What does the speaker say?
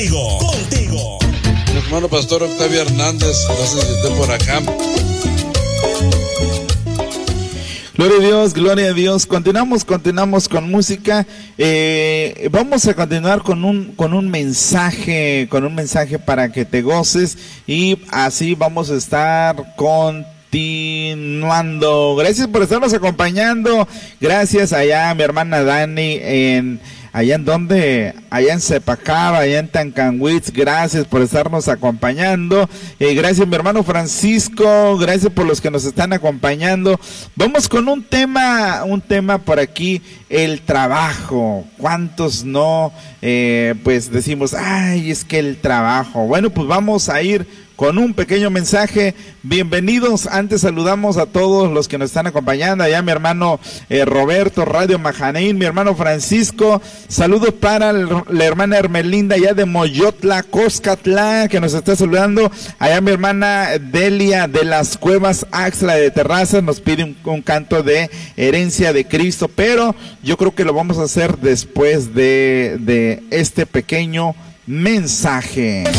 Contigo. Mi hermano pastor Octavio Hernández, gracias que esté por acá. Gloria a Dios. Continuamos con música. Vamos a continuar con un mensaje para que te goces, y así vamos a estar continuando. Gracias por estarnos acompañando. Gracias allá a mi hermana Dani allá en Cepacaba, allá en Tancanwitz. Gracias por estarnos acompañando. Gracias mi hermano Francisco, gracias por los que nos están acompañando. Vamos con un tema por aquí, el trabajo. ¿Cuántos no pues decimos, ay, es que el trabajo? Bueno, pues vamos a ir con un pequeño mensaje. Bienvenidos. Antes saludamos a todos los que nos están acompañando. Allá mi hermano Roberto, Radio Majaneín, mi hermano Francisco. Saludos para la hermana Hermelinda, allá de Moyotla, Coscatlán, que nos está saludando. Allá mi hermana Delia de las Cuevas Axla de Terrazas nos pide un canto de Herencia de Cristo, pero yo creo que lo vamos a hacer después de este pequeño mensaje.